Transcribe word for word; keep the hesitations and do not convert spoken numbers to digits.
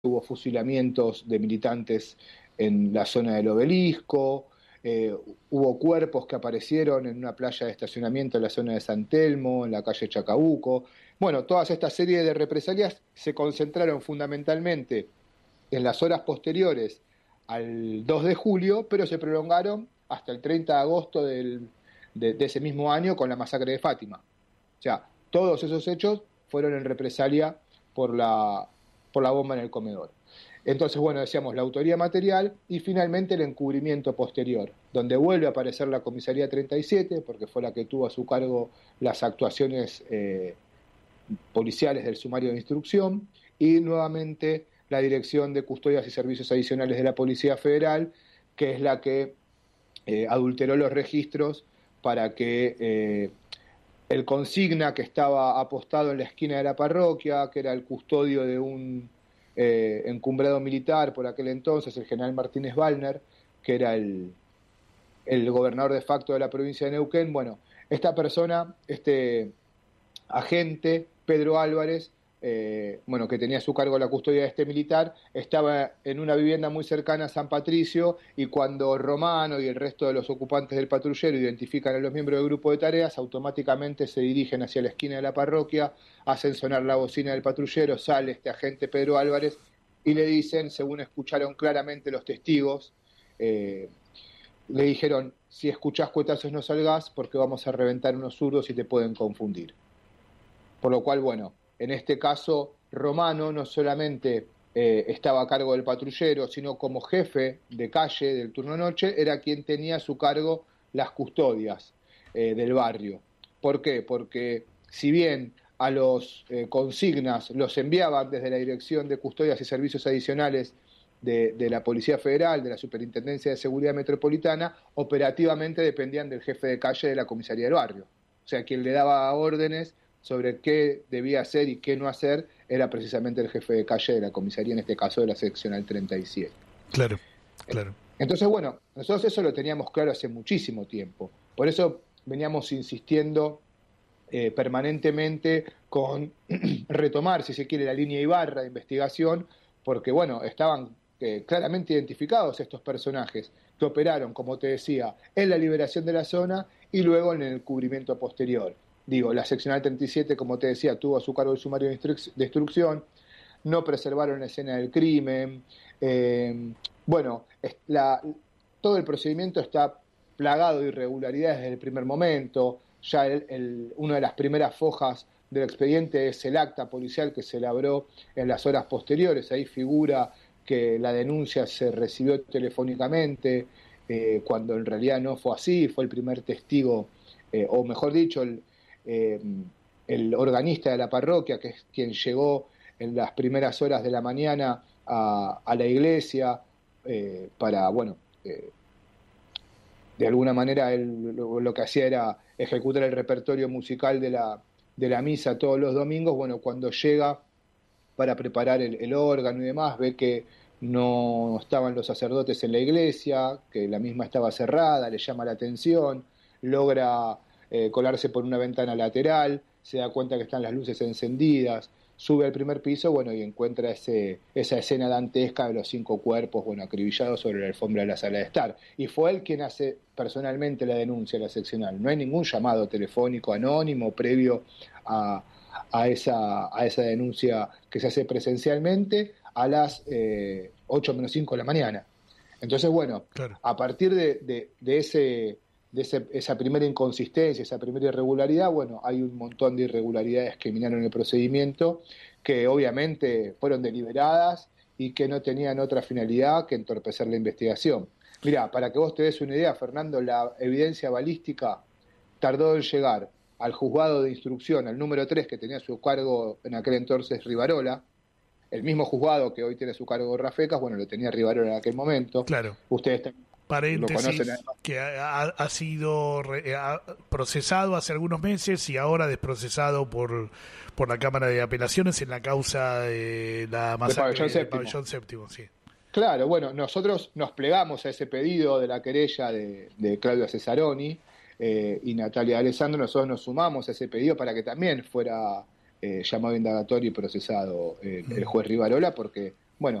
hubo fusilamientos de militantes en la zona del Obelisco, eh, hubo cuerpos que aparecieron en una playa de estacionamiento en la zona de San Telmo, en la calle Chacabuco. Bueno, todas estas series de represalias se concentraron fundamentalmente en las horas posteriores al dos de julio, pero se prolongaron hasta el treinta de agosto del, de, de ese mismo año con la masacre de Fátima. O sea, todos esos hechos fueron en represalia por la, por la bomba en el comedor. Entonces, bueno, decíamos la autoría material y finalmente el encubrimiento posterior, donde vuelve a aparecer la comisaría treinta y siete, porque fue la que tuvo a su cargo las actuaciones eh, policiales del sumario de instrucción, y nuevamente la Dirección de Custodias y Servicios Adicionales de la Policía Federal, que es la que eh, adulteró los registros para que eh, el consigna que estaba apostado en la esquina de la parroquia, que era el custodio de un eh, encumbrado militar por aquel entonces, el general Martínez Wallner, que era el, el gobernador de facto de la provincia de Neuquén. Bueno, esta persona, este agente, Pedro Álvarez, eh, bueno, que tenía a su cargo la custodia de este militar, estaba en una vivienda muy cercana a San Patricio, y cuando Romano y el resto de los ocupantes del patrullero identifican a los miembros del grupo de tareas, automáticamente se dirigen hacia la esquina de la parroquia, hacen sonar la bocina del patrullero, sale este agente Pedro Álvarez y le dicen, según escucharon claramente los testigos, eh, le dijeron: si escuchás cuetazos no salgás porque vamos a reventar unos zurdos y te pueden confundir. Por lo cual, bueno, en este caso, Romano no solamente eh, estaba a cargo del patrullero, sino como jefe de calle del turno noche, era quien tenía a su cargo las custodias eh, del barrio. ¿Por qué? Porque si bien a los eh, consignas los enviaban desde la Dirección de Custodias y Servicios Adicionales de, de la Policía Federal, de la Superintendencia de Seguridad Metropolitana, operativamente dependían del jefe de calle de la comisaría del barrio. O sea, quien le daba órdenes sobre qué debía hacer y qué no hacer era precisamente el jefe de calle de la comisaría, en este caso de la seccional treinta y siete. Claro, claro. Entonces, bueno, nosotros eso lo teníamos claro hace muchísimo tiempo. Por eso veníamos insistiendo eh, permanentemente con retomar, si se quiere, la línea Ibarra de investigación, porque, bueno, estaban eh, claramente identificados estos personajes que operaron, como te decía, en la liberación de la zona y luego en el cubrimiento posterior. Digo, la seccional treinta y siete, como te decía, tuvo a su cargo el sumario de, instruc- de instrucción, no preservaron la escena del crimen. Eh, bueno, la, todo el procedimiento está plagado de irregularidades desde el primer momento. Ya el, el, una de las primeras fojas del expediente es el acta policial que se elaboró en las horas posteriores. Ahí figura que la denuncia se recibió telefónicamente, eh, cuando en realidad no fue así. Fue el primer testigo, eh, o mejor dicho, el Eh, el organista de la parroquia, que es quien llegó en las primeras horas de la mañana a, a la iglesia eh, para, bueno, eh, de alguna manera él lo, lo que hacía era ejecutar el repertorio musical de la, de la misa todos los domingos. Bueno, cuando llega para preparar el, el órgano y demás, ve que no estaban los sacerdotes en la iglesia, que la misma estaba cerrada, le llama la atención, logra Eh, colarse por una ventana lateral, se da cuenta que están las luces encendidas, sube al primer piso, bueno, y encuentra ese, esa escena dantesca de los cinco cuerpos, bueno, acribillados sobre la alfombra de la sala de estar. Y fue él quien hace personalmente la denuncia a la seccional. No hay ningún llamado telefónico anónimo previo a, a, esa, a esa denuncia que se hace presencialmente a las eh, ocho menos cinco de la mañana. Entonces, bueno, claro, a partir de, de, de ese... de ese, esa primera inconsistencia, esa primera irregularidad, bueno, hay un montón de irregularidades que minaron el procedimiento, que obviamente fueron deliberadas y que no tenían otra finalidad que entorpecer la investigación. Mirá, para que vos te des una idea, Fernando, la evidencia balística tardó en llegar al juzgado de instrucción, al número tres, que tenía a su cargo en aquel entonces Rivarola, el mismo juzgado que hoy tiene a su cargo Rafecas, bueno, lo tenía Rivarola en aquel momento. Claro. Ustedes también paréntesis, que ha, ha sido re, ha procesado hace algunos meses y ahora desprocesado por por la Cámara de Apelaciones en la causa de la masacre del Pabellón Séptimo. Sí. Claro, bueno, nosotros nos plegamos a ese pedido de la querella de, de Claudia Cesaroni eh, y Natalia Alessandro. Nosotros nos sumamos a ese pedido para que también fuera eh, llamado indagatorio y procesado eh, el juez Rivarola, porque